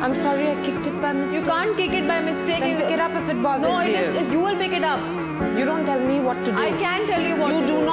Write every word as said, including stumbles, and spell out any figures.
I'm sorry I kicked it by mistake. You can't kick it by mistake. Then You- pick it up if it bothers No, it you. is. You will pick it up. You don't tell me what to do. I can tell you what You to do